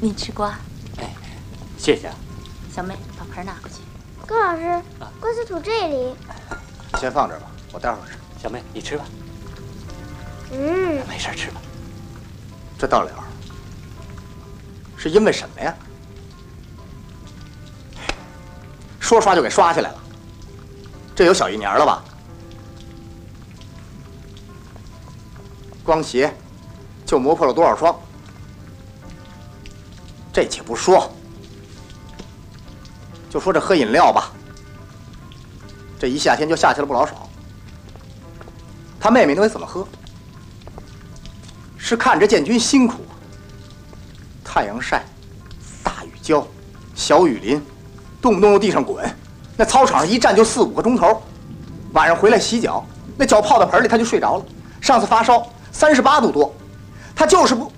您吃瓜。 哎，谢谢啊。 小妹，把盆拿过去。 高老师，瓜子土这里。 你先放这儿吧，我待会儿吃。 小妹，你吃吧。没事，吃吧。 这到了是因为什么呀？说刷就给刷起来了，这有小1年了吧？光鞋就磨破了多少双？这且不说，就说这喝饮料吧，这一夏天就下去了不老少。他妹妹那回怎么喝？是看着建军辛苦，太阳晒，大雨浇，小雨淋，动不动就地上滚，那操场上一站就4、5个钟头。晚上回来洗脚，那脚泡到盆里他就睡着了。上次发烧38度多，他就是不。